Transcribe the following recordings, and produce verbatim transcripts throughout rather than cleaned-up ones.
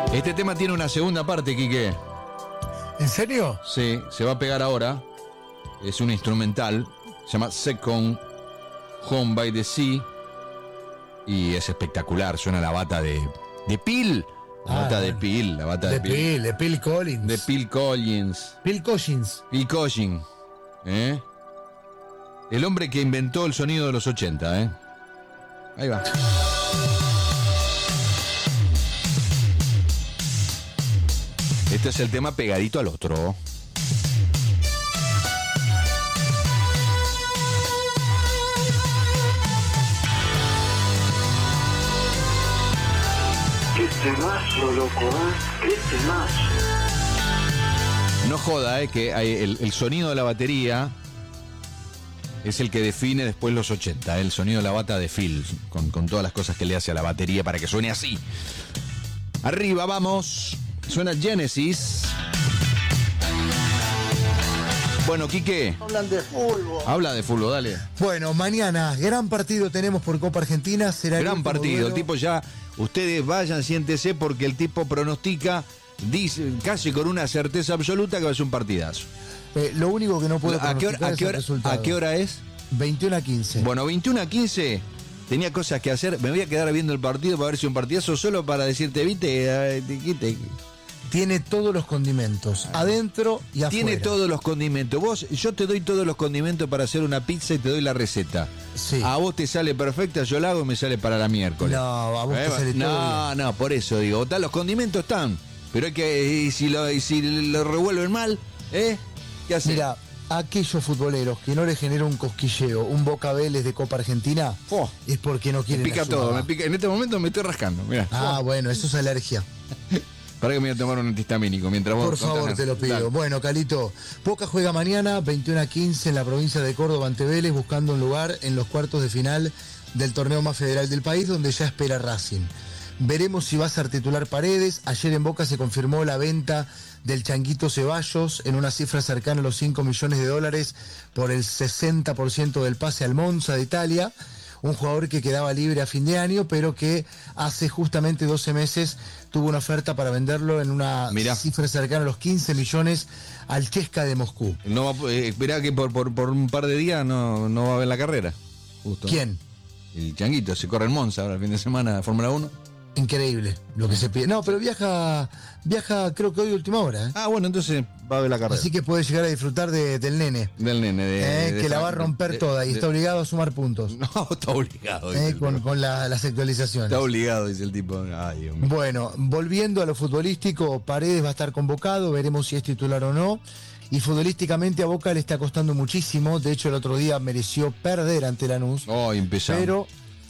Este tema tiene una segunda parte, Quique. ¿En serio? Sí, se va a pegar ahora. Es un instrumental. Se llama Second Home by the Sea. Y es espectacular. Suena la bata de, de Phil. La Ah, bata de bueno. Phil. La bata de, De Phil. Phil, de Phil Collins. De Phil Collins. Phil Collins. Phil Collins. ¿Eh? El hombre que inventó el sonido de los ochenta, ¿eh? Ahí va. Este es el tema pegadito al otro. Qué temazo, loco, ¿eh? Qué temazo. No joda, eh, que hay el, el sonido de la batería es el que define después los ochenta, eh, el sonido de la bata de Phil, con, con todas las cosas que le hace a la batería para que suene así. Arriba, vamos. Suena Genesis. Bueno, Quique. Hablan de fútbol. Habla de fútbol, dale. Bueno, mañana, gran partido tenemos por Copa Argentina. Será el Gran último partido. duelo. El tipo ya, ustedes vayan, siéntese, porque el tipo pronostica, dice casi con una certeza absoluta que va a ser un partidazo. Eh, lo único que no puedo ¿A qué hora, pronosticar a es qué el hora, resultado. a qué hora es? veintiuno a quince. Bueno, veintiuno a quince. Tenía cosas que hacer. Me voy a quedar viendo el partido para ver si un partidazo, solo para decirte, viste, eh, te- te- Tiene todos los condimentos, adentro y afuera. tiene todos los condimentos. Vos, yo te doy todos los condimentos para hacer una pizza y te doy la receta. Sí. A vos te sale perfecta, yo la hago y me sale para la miércoles. No, a vos te Eh, sale todo No, bien. no, por eso digo, tal, los condimentos están. Pero hay que, y si lo, y si lo revuelven mal, ¿eh? ¿Qué haces? Mira, a aquellos futboleros que no les genera un cosquilleo, un Boca Vélez de Copa Argentina, Oh, es porque no me quieren pica a su todo, mamá. me pica. En este momento me estoy rascando, mira. Ah, bueno, eso es alergia. Para que me voy a tomar un antihistamínico mientras vos Por favor, contás. te lo pido. Dale. Bueno, Calito, Boca juega mañana, veintiuno a quince en la provincia de Córdoba ante Vélez, buscando un lugar en los cuartos de final del torneo más federal del país, donde ya espera Racing. Veremos si va a ser titular Paredes. Ayer en Boca se confirmó la venta del Changuito Ceballos en una cifra cercana a los cinco millones de dólares por el sesenta por ciento del pase al Monza de Italia. Un jugador que quedaba libre a fin de año, pero que hace justamente doce meses tuvo una oferta para venderlo en una Mirá. cifra cercana a los quince millones al C S K A de Moscú. No va, eh, esperá que por, por, por un par de días no, no va a haber la carrera. Justo. ¿Quién? El Changuito, se corre en Monza ahora el fin de semana de Fórmula uno. Increíble lo que se pide. No, pero viaja, viaja creo que hoy última hora, ¿eh? Ah, bueno, entonces va a haber la carrera. Así que puede llegar a disfrutar de- del nene, Del nene. De, eh, de- que la de- va a romper de- toda y de- está obligado a sumar puntos No, está obligado. dice eh, el con, tipo. con la- las actualizaciones. Está obligado, dice el tipo. Ay, Dios mío. Bueno, volviendo a lo futbolístico, Paredes va a estar convocado, veremos si es titular o no. Y futbolísticamente a Boca le está costando muchísimo. De hecho, el otro día mereció perder ante Lanús. Oh, empezamos. Pero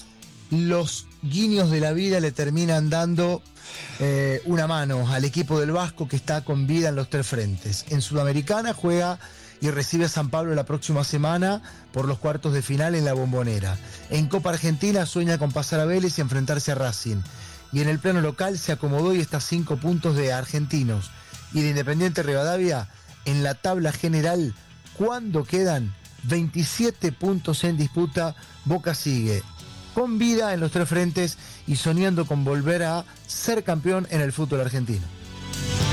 los guiños de la vida le terminan dando eh, una mano al equipo del Vasco, que está con vida en los tres frentes. En Sudamericana juega y recibe a San Pablo la próxima semana por los cuartos de final en la Bombonera. En Copa Argentina sueña con pasar a Vélez y enfrentarse a Racing. Y en el plano local se acomodó y está a cinco puntos de Argentinos y de Independiente Rivadavia en la tabla general. Cuando quedan veintisiete puntos en disputa, Boca sigue con vida en los tres frentes y soñando con volver a ser campeón en el fútbol argentino.